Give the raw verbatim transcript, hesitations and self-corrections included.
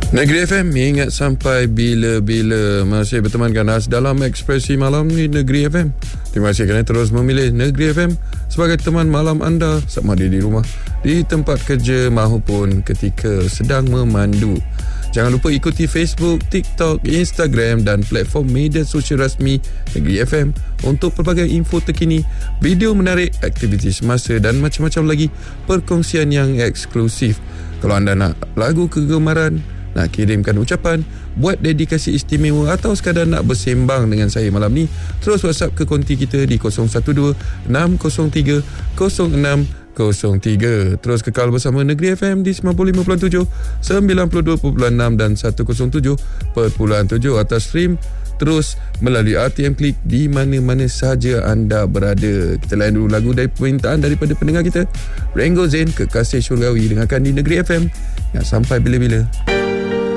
Negeri F M, ingat sampai bila-bila. Masih bertemankan Nas dalam Ekspresi Malam di Negeri F M. Terima kasih kerana terus memilih Negeri F M sebagai teman malam anda, sama ada di rumah, di tempat kerja maupun ketika sedang memandu. Jangan lupa ikuti Facebook, TikTok, Instagram dan platform media sosial rasmi Negeri F M untuk pelbagai info terkini, video menarik, aktiviti semasa dan macam-macam lagi perkongsian yang eksklusif. Kalau anda nak lagu kegemaran, nak kirimkan ucapan, buat dedikasi istimewa atau sekadar nak bersembang dengan saya malam ni, terus WhatsApp ke konti kita di kosong satu dua enam kosong tiga kosong enam kosong tiga. Terus kekal bersama Negeri F M di sembilan puluh lima perpuluhan tujuh, sembilan puluh dua perpuluhan enam dan seratus tujuh perpuluhan tujuh atau stream terus melalui R T M Klik di mana-mana sahaja anda berada. Kita layan dulu lagu dari permintaan daripada pendengar kita, Rengo Zain, Kekasih Syurgawi. Dengarkan di Negeri F M yang sampai bila-bila.